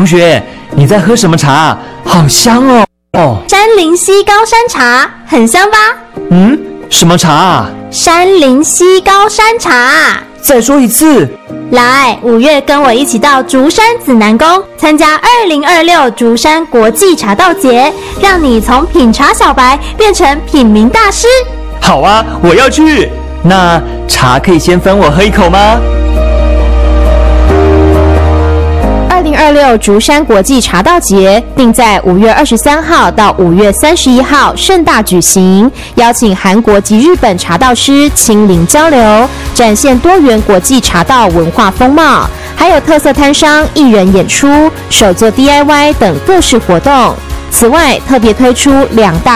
同学，你在喝什么茶？好香哦！ 山林溪高山茶，很香吧？ 什么茶啊？ 山林溪高山茶。 再说一次。 来，5月跟我一起到竹山紫南宫参加2026竹山国际茶道节，让你从品茶小白变成品茗大师。 好啊，我要去。那茶可以先分我喝一口吗 ？2026竹山国际茶道节定在5月23号到5月31号盛大举行，邀请韩国及日本茶道师亲临交流，展现多元国际茶道文化风貌，还有特色摊商、艺人演出、手作 DIY 等各式活动。此外，特别推出2大